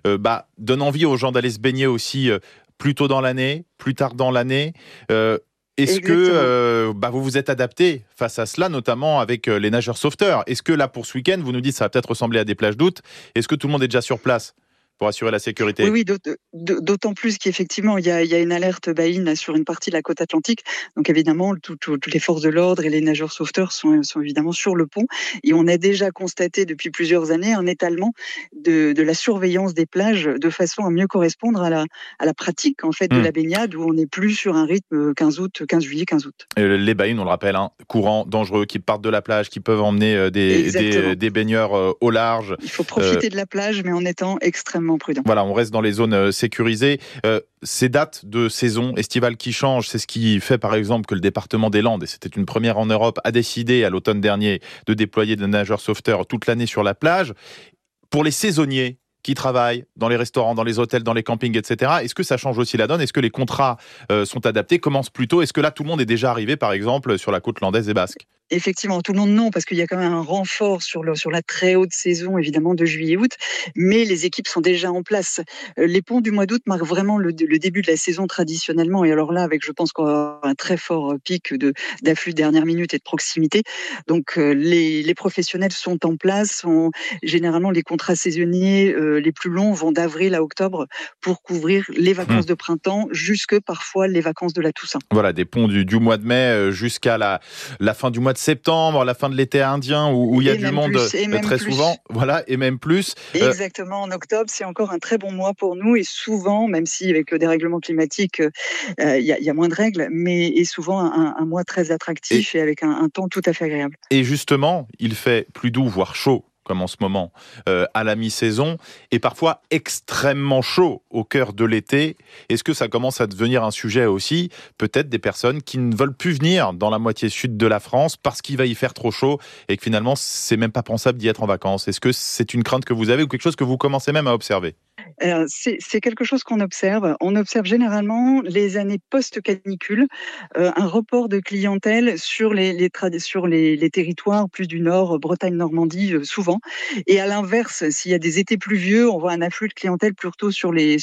donne envie aux gens d'aller se baigner aussi plus tôt dans l'année, plus tard dans l'année. Est-ce que vous vous êtes adapté face à cela, notamment avec les nageurs sauveteurs ? Est-ce que là, pour ce week-end, vous nous dites que ça va peut-être ressembler à des plages d'août ? Est-ce que tout le monde est déjà sur place pour assurer la sécurité ? Oui, d'autant plus qu'effectivement, il y a une alerte baïne sur une partie de la côte atlantique. Donc évidemment, toutes les forces de l'ordre et les nageurs sauveteurs sont évidemment sur le pont. Et on a déjà constaté depuis plusieurs années un étalement de la surveillance des plages de façon à mieux correspondre à la pratique en fait de la baignade, où on n'est plus sur un rythme 15 juillet, 15 août. Les baïnes, on le rappelle, courants dangereux qui partent de la plage, qui peuvent emmener des baigneurs au large. Il faut profiter de la plage, mais en étant extrêmement prudent. Voilà, on reste dans les zones sécurisées. Ces dates de saison estivale qui changent, c'est ce qui fait par exemple que le département des Landes, et c'était une première en Europe, a décidé à l'automne dernier de déployer des nageurs sauveteurs toute l'année sur la plage. Pour les saisonniers qui travaillent dans les restaurants, dans les hôtels, dans les campings, etc., est-ce que ça change aussi la donne ? Est-ce que les contrats sont adaptés, commencent plus tôt ? Est-ce que là, tout le monde est déjà arrivé, par exemple, sur la côte landaise et basque ? Effectivement, tout le monde non, parce qu'il y a quand même un renfort sur la très haute saison, évidemment, de juillet-août, mais les équipes sont déjà en place. Les ponts du mois d'août marquent vraiment le début de la saison traditionnellement, et alors là, je pense qu'on aura un très fort pic d'afflux de dernière minute et de proximité. Donc les professionnels sont en place. Généralement, les contrats saisonniers les plus longs vont d'avril à octobre pour couvrir les vacances de printemps, jusque parfois les vacances de la Toussaint. Voilà, des ponts du mois de mai jusqu'à la fin du mois de septembre, la fin de l'été indien, où il y a du monde très souvent. Voilà, et même plus. Exactement, en octobre, c'est encore un très bon mois pour nous, et souvent, même si avec le dérèglement climatique, il y a moins de règles, mais est souvent un mois très attractif et avec un temps tout à fait agréable. Et justement, il fait plus doux, voire chaud comme en ce moment, à la mi-saison, et parfois extrêmement chaud au cœur de l'été. Est-ce que ça commence à devenir un sujet aussi, peut-être des personnes qui ne veulent plus venir dans la moitié sud de la France parce qu'il va y faire trop chaud et que finalement, c'est même pas pensable d'y être en vacances? Est-ce que c'est une crainte que vous avez ou quelque chose que vous commencez même à observer? Alors, c'est quelque chose qu'on observe. On observe généralement les années post-canicule, un report de clientèle sur les territoires plus du nord, Bretagne, Normandie, souvent. Et à l'inverse, s'il y a des étés pluvieux, on voit un afflux de clientèle plutôt sur les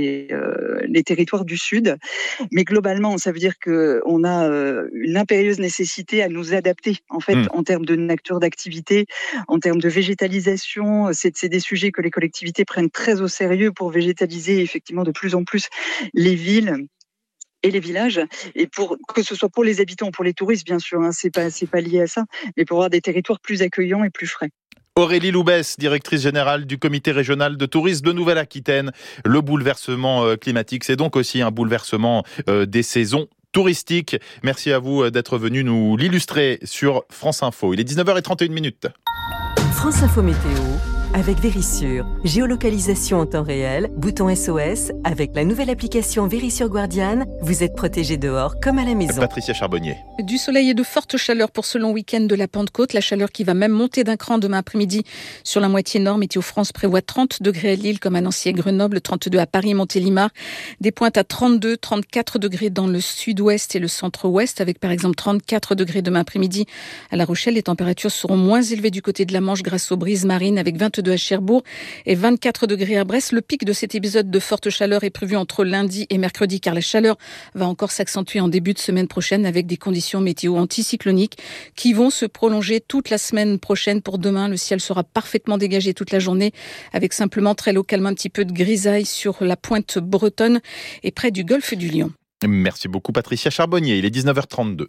territoires du sud. Mais globalement, ça veut dire qu'on a une impérieuse nécessité à nous adapter, en fait, en termes de nature d'activité, en termes de végétalisation. C'est des sujets que les collectivités prennent très au sérieux pour végétaliser effectivement de plus en plus les villes et les villages, et pour que ce soit pour les habitants ou pour les touristes, bien sûr, c'est pas lié à ça, mais pour avoir des territoires plus accueillants et plus frais. Aurélie Loubès, directrice générale du comité régional de tourisme de Nouvelle-Aquitaine. Le bouleversement climatique, c'est donc aussi un bouleversement des saisons touristiques. Merci à vous d'être venu nous l'illustrer sur France Info. Il est 19h31. France Info Météo avec Vérissure. Géolocalisation en temps réel, bouton SOS. Avec la nouvelle application Vérissure Guardian, vous êtes protégé dehors comme à la maison. Patricia Charbonnier. Du soleil et de fortes chaleurs pour ce long week-end de la Pentecôte. La chaleur qui va même monter d'un cran demain après-midi sur la moitié nord. Météo France prévoit 30 degrés à Lille comme à Nancy et Grenoble, 32 à Paris, Montélimar. Des pointes à 32, 34 degrés dans le sud-ouest et le centre-ouest, avec par exemple 34 degrés demain après-midi à La Rochelle. Les températures seront moins élevées du côté de la Manche grâce aux brises marines, avec 22 à Cherbourg et 24 degrés à Brest. Le pic de cet épisode de forte chaleur est prévu entre lundi et mercredi, car la chaleur va encore s'accentuer en début de semaine prochaine avec des conditions météo anticycloniques qui vont se prolonger toute la semaine prochaine. Pour demain, le ciel sera parfaitement dégagé toute la journée avec simplement très localement un petit peu de grisaille sur la pointe bretonne et près du golfe du Lion. Merci beaucoup Patricia Charbonnier. Il est 19h32.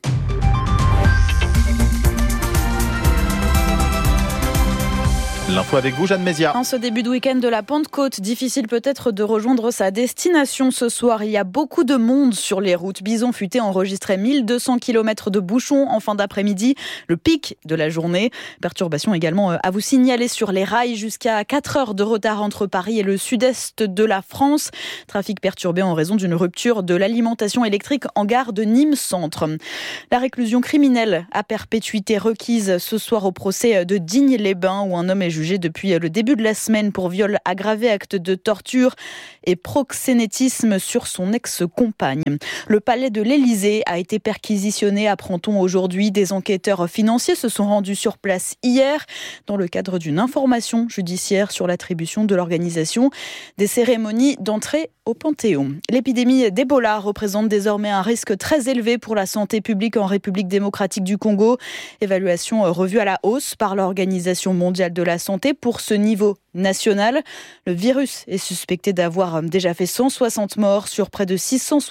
L'info avec vous, Jeanne Mézia. En ce début de week-end de la Pentecôte, difficile peut-être de rejoindre sa destination ce soir. Il y a beaucoup de monde sur les routes. Bison Futé enregistrait 1200 km de bouchons en fin d'après-midi, le pic de la journée. Perturbation également à vous signaler sur les rails, jusqu'à 4 heures de retard entre Paris et le sud-est de la France. Trafic perturbé en raison d'une rupture de l'alimentation électrique en gare de Nîmes Centre. La réclusion criminelle à perpétuité requise ce soir au procès de Digne-les-Bains, où un homme est jugé depuis le début de la semaine pour viol aggravé, acte de torture et proxénétisme sur son ex-compagne. Le palais de l'Élysée a été perquisitionné, apprend-on aujourd'hui. Des enquêteurs financiers se sont rendus sur place hier dans le cadre d'une information judiciaire sur l'attribution de l'organisation des cérémonies d'entrée au Panthéon. L'épidémie d'Ebola représente désormais un risque très élevé pour la santé publique en République démocratique du Congo. Évaluation revue à la hausse par l'Organisation mondiale de la santé pour ce niveau national. Le virus est suspecté d'avoir déjà fait 160 morts sur près de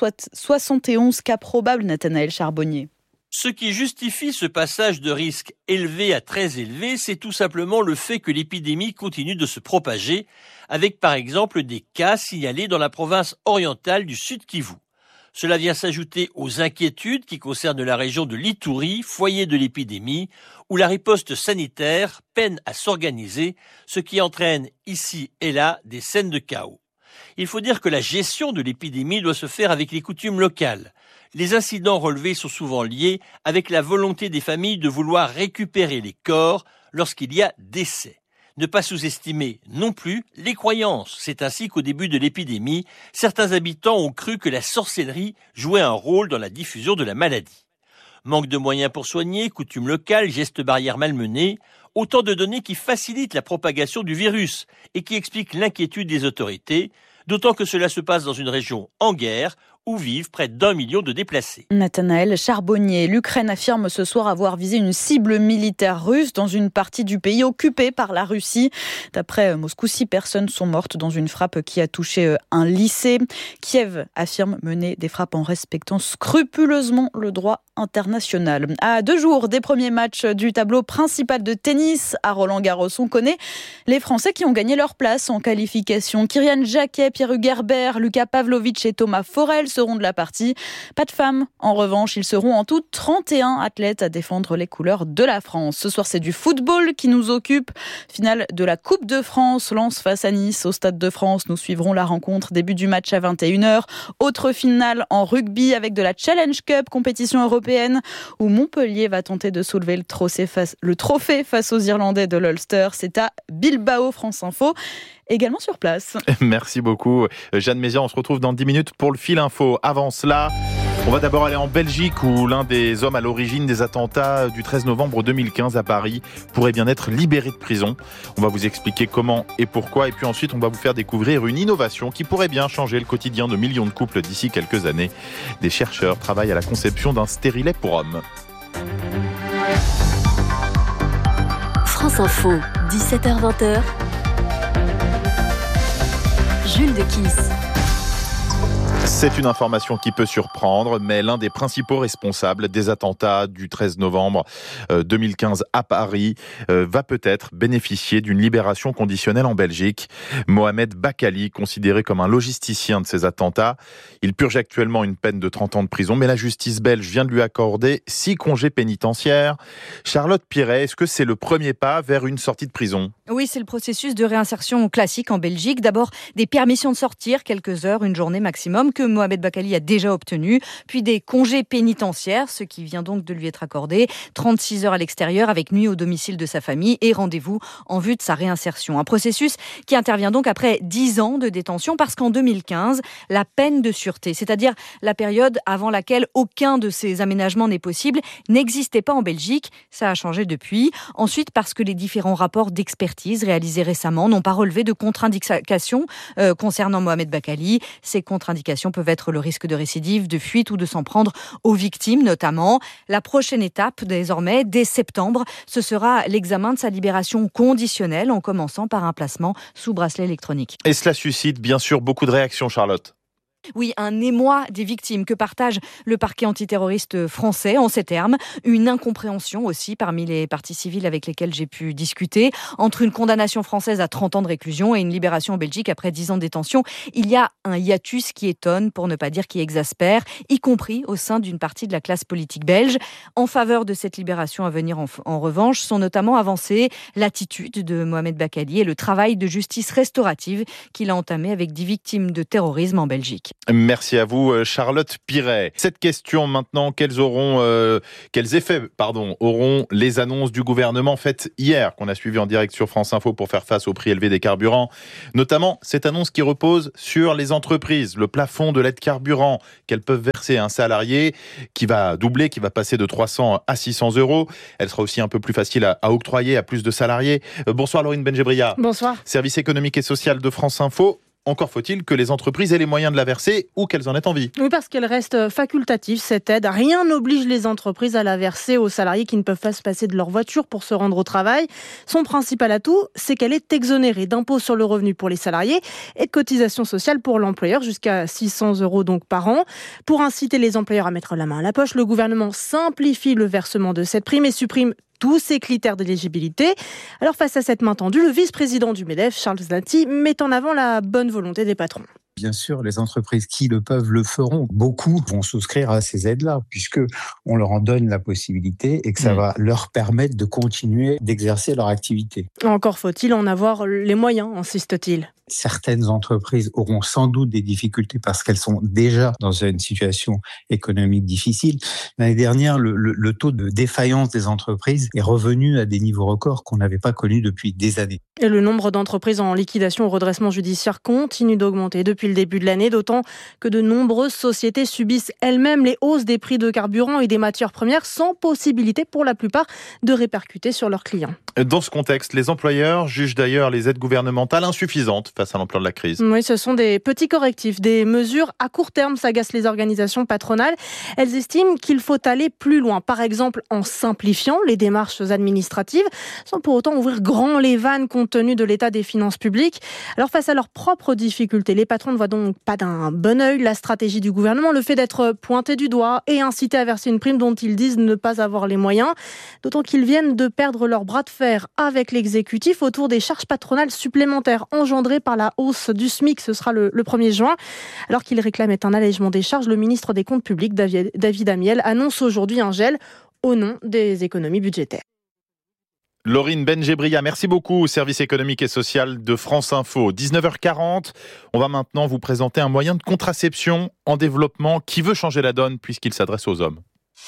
671 cas probables, Nathanaël Charbonnier. Ce qui justifie ce passage de risque élevé à très élevé, c'est tout simplement le fait que l'épidémie continue de se propager, avec par exemple des cas signalés dans la province orientale du Sud Kivu. Cela vient s'ajouter aux inquiétudes qui concernent la région de l'Ituri, foyer de l'épidémie, où la riposte sanitaire peine à s'organiser, ce qui entraîne ici et là des scènes de chaos. Il faut dire que la gestion de l'épidémie doit se faire avec les coutumes locales. Les incidents relevés sont souvent liés avec la volonté des familles de vouloir récupérer les corps lorsqu'il y a décès. Ne pas sous-estimer non plus les croyances. C'est ainsi qu'au début de l'épidémie, certains habitants ont cru que la sorcellerie jouait un rôle dans la diffusion de la maladie. Manque de moyens pour soigner, coutumes locales, gestes barrières malmenés, autant de données qui facilitent la propagation du virus et qui expliquent l'inquiétude des autorités, d'autant que cela se passe dans une région en guerre où vivent près d'1 million de déplacés. Nathanaël Charbonnier. L'Ukraine affirme ce soir avoir visé une cible militaire russe dans une partie du pays occupée par la Russie. D'après Moscou, 6 personnes sont mortes dans une frappe qui a touché un lycée. Kiev affirme mener des frappes en respectant scrupuleusement le droit international. À 2 jours des premiers matchs du tableau principal de tennis à Roland-Garros, on connaît les Français qui ont gagné leur place en qualification. Kyrian Jacquet, Pierre-Hugues Herbert, Lucas Pavlovic et Thomas Forel seront de la partie. Pas de femmes, en revanche, ils seront en tout 31 athlètes à défendre les couleurs de la France. Ce soir, c'est du football qui nous occupe. Finale de la Coupe de France, Lens face à Nice au Stade de France. Nous suivrons la rencontre, début du match à 21h. Autre finale en rugby avec de la Challenge Cup, compétition européenne, où Montpellier va tenter de soulever le trophée face aux Irlandais de l'Ulster. C'est à Bilbao, France Info, également sur place. Merci beaucoup Jeanne Mézières, on se retrouve dans 10 minutes pour le fil info. Avant cela, on va d'abord aller en Belgique où l'un des hommes à l'origine des attentats du 13 novembre 2015 à Paris pourrait bien être libéré de prison. On va vous expliquer comment et pourquoi, et puis ensuite on va vous faire découvrir une innovation qui pourrait bien changer le quotidien de millions de couples d'ici quelques années. Des chercheurs travaillent à la conception d'un stérilet pour hommes. France Info, 17h-20h. Jules de Kiss. C'est une information qui peut surprendre, mais l'un des principaux responsables des attentats du 13 novembre 2015 à Paris va peut-être bénéficier d'une libération conditionnelle en Belgique. Mohamed Bakali, considéré comme un logisticien de ces attentats, il purge actuellement une peine de 30 ans de prison, mais la justice belge vient de lui accorder 6 congés pénitentiaires. Charlotte Piret, est-ce que c'est le premier pas vers une sortie de prison ? Oui, c'est le processus de réinsertion classique en Belgique. D'abord, des permissions de sortir, quelques heures, une journée maximum, que Mohamed Bakali a déjà obtenu, puis des congés pénitentiaires, ce qui vient donc de lui être accordé, 36 heures à l'extérieur avec nuit au domicile de sa famille et rendez-vous en vue de sa réinsertion. Un processus qui intervient donc après 10 ans de détention parce qu'en 2015, la peine de sûreté, c'est-à-dire la période avant laquelle aucun de ces aménagements n'est possible, n'existait pas en Belgique. Ça a changé depuis. Ensuite, parce que les différents rapports d'expertise réalisés récemment n'ont pas relevé de contre-indications concernant Mohamed Bakali. Ces contre-indications peuvent être le risque de récidive, de fuite ou de s'en prendre aux victimes notamment. La prochaine étape désormais, dès septembre, ce sera l'examen de sa libération conditionnelle en commençant par un placement sous bracelet électronique. Et cela suscite bien sûr beaucoup de réactions, Charlotte. Oui, un émoi des victimes que partage le parquet antiterroriste français en ces termes. Une incompréhension aussi parmi les parties civiles avec lesquelles j'ai pu discuter. Entre une condamnation française à 30 ans de réclusion et une libération en Belgique après 10 ans de détention, il y a un hiatus qui étonne, pour ne pas dire qui exaspère, y compris au sein d'une partie de la classe politique belge. En faveur de cette libération à venir, en revanche, sont notamment avancées l'attitude de Mohamed Bakali et le travail de justice restaurative qu'il a entamé avec 10 victimes de terrorisme en Belgique. Merci à vous, Charlotte Piret. Cette question maintenant, quels effets auront les annonces du gouvernement faites hier, qu'on a suivies en direct sur France Info pour faire face au prix élevé des carburants, notamment cette annonce qui repose sur les entreprises, le plafond de l'aide carburant qu'elles peuvent verser à un salarié qui va doubler, qui va passer de 300 à 600 euros. Elle sera aussi un peu plus facile à octroyer à plus de salariés. Bonsoir Laurine Benjebria. Bonsoir. Service économique et social de France Info. Encore faut-il que les entreprises aient les moyens de la verser ou qu'elles en aient envie. Oui, parce qu'elle reste facultative, cette aide. Rien n'oblige les entreprises à la verser aux salariés qui ne peuvent pas se passer de leur voiture pour se rendre au travail. Son principal atout, c'est qu'elle est exonérée d'impôts sur le revenu pour les salariés et de cotisations sociales pour l'employeur, jusqu'à 600 euros donc par an. Pour inciter les employeurs à mettre la main à la poche, le gouvernement simplifie le versement de cette prime et supprime tous ces critères d'éligibilité. Alors face à cette main tendue, le vice-président du MEDEF, Charles Zlati, met en avant la bonne volonté des patrons. Bien sûr, les entreprises qui le peuvent le feront. Beaucoup vont souscrire à ces aides-là, puisque on leur en donne la possibilité et que ça va leur permettre de continuer d'exercer leur activité. Encore faut-il en avoir les moyens, insiste-t-il. Certaines entreprises auront sans doute des difficultés parce qu'elles sont déjà dans une situation économique difficile. L'année dernière, le taux de défaillance des entreprises est revenu à des niveaux records qu'on n'avait pas connus depuis des années. Et le nombre d'entreprises en liquidation ou redressement judiciaire continue d'augmenter depuis le début de l'année, d'autant que de nombreuses sociétés subissent elles-mêmes les hausses des prix de carburant et des matières premières sans possibilité pour la plupart de répercuter sur leurs clients. Dans ce contexte, les employeurs jugent d'ailleurs les aides gouvernementales insuffisantes face à l'ampleur de la crise. Oui, ce sont des petits correctifs, des mesures à court terme, s'agacent les organisations patronales. Elles estiment qu'il faut aller plus loin, par exemple en simplifiant les démarches administratives, sans pour autant ouvrir grand les vannes compte tenu de l'état des finances publiques. Alors face à leurs propres difficultés, les patrons ne voit donc pas d'un bon œil la stratégie du gouvernement, le fait d'être pointé du doigt et incité à verser une prime dont ils disent ne pas avoir les moyens. D'autant qu'ils viennent de perdre leur bras de fer avec l'exécutif autour des charges patronales supplémentaires engendrées par la hausse du SMIC. Ce sera le 1er juin. Alors qu'ils réclamaient un allègement des charges, le ministre des Comptes publics, David Amiel, annonce aujourd'hui un gel au nom des économies budgétaires. Laurine Benjebria, merci beaucoup, service économique et social de France Info. 19h40, on va maintenant vous présenter un moyen de contraception en développement qui veut changer la donne puisqu'il s'adresse aux hommes.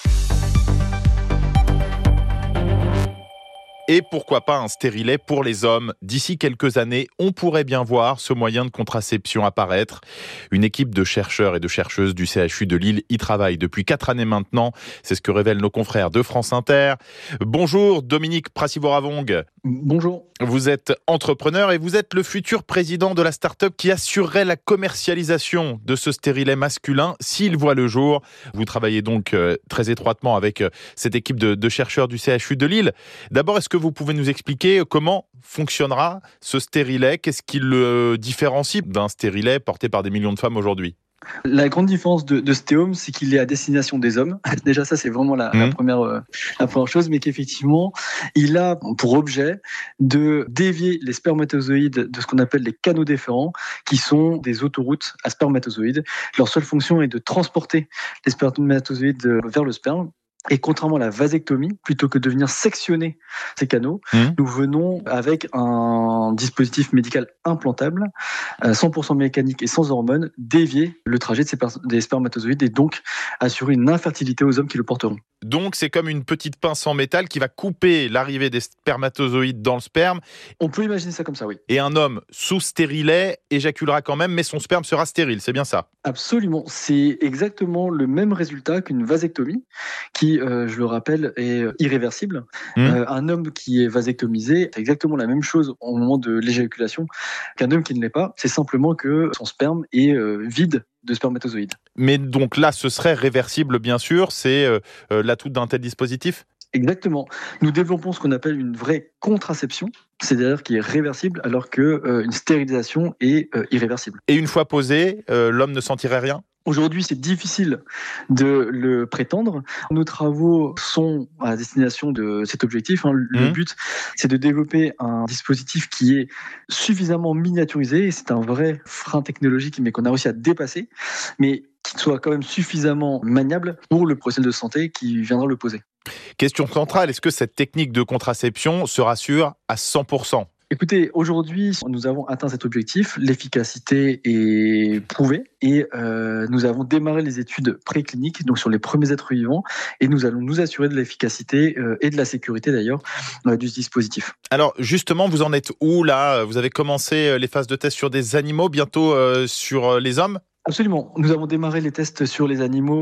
Et pourquoi pas un stérilet pour les hommes ? D'ici quelques années, on pourrait bien voir ce moyen de contraception apparaître. Une équipe de chercheurs et de chercheuses du CHU de Lille y travaille depuis 4 années maintenant. C'est ce que révèlent nos confrères de France Inter. Bonjour Dominique Prassivoravong. Bonjour. Vous êtes entrepreneur et vous êtes le futur président de la start-up qui assurerait la commercialisation de ce stérilet masculin s'il voit le jour. Vous travaillez donc très étroitement avec cette équipe de chercheurs du CHU de Lille. D'abord, est-ce que vous pouvez nous expliquer comment fonctionnera ce stérilet ? Qu'est-ce qui le différencie d'un stérilet porté par des millions de femmes aujourd'hui ? La grande différence de Stéome, c'est qu'il est à destination des hommes. Déjà, ça, c'est vraiment la première chose, mais qu'effectivement, il a pour objet de dévier les spermatozoïdes de ce qu'on appelle les canaux déférents, qui sont des autoroutes à spermatozoïdes. Leur seule fonction est de transporter les spermatozoïdes vers le sperme. Et contrairement à la vasectomie, plutôt que de venir sectionner ces canaux, nous venons avec un dispositif médical implantable, 100% mécanique et sans hormones, dévier le trajet des spermatozoïdes et donc assurer une infertilité aux hommes qui le porteront. Donc c'est comme une petite pince en métal qui va couper l'arrivée des spermatozoïdes dans le sperme. On peut imaginer ça comme ça, oui. Et un homme sous stérilet éjaculera quand même, mais son sperme sera stérile, c'est bien ça ? Absolument, c'est exactement le même résultat qu'une vasectomie qui, je le rappelle, est irréversible. Un homme qui est vasectomisé, c'est exactement la même chose au moment de l'éjaculation qu'un homme qui ne l'est pas. C'est simplement que son sperme est vide de spermatozoïdes. Mais donc là, ce serait réversible, bien sûr. C'est l'atout d'un tel dispositif ? Exactement. Nous développons ce qu'on appelle une vraie contraception, c'est-à-dire qui est réversible, alors qu'une stérilisation est irréversible. Et une fois posé, l'homme ne sentirait rien ? Aujourd'hui, c'est difficile de le prétendre. Nos travaux sont à destination de cet objectif. Le but, c'est de développer un dispositif qui est suffisamment miniaturisé. C'est un vrai frein technologique, mais qu'on a réussi à dépasser, mais qui soit quand même suffisamment maniable pour le professionnel de santé qui viendra le poser. Question centrale, est-ce que cette technique de contraception se rassure à 100%? Écoutez, aujourd'hui, nous avons atteint cet objectif. L'efficacité est prouvée et nous avons démarré les études précliniques, donc sur les premiers êtres vivants, et nous allons nous assurer de l'efficacité et de la sécurité d'ailleurs du dispositif. Alors justement, vous en êtes où là? Vous avez commencé les phases de test sur des animaux, bientôt sur les hommes? Absolument. Nous avons démarré les tests sur les animaux